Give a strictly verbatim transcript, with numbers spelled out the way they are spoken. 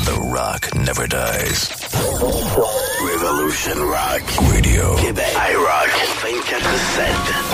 The rock never dies. Revolution Rock Radio. Québec. I Rock vingt-quatre sept.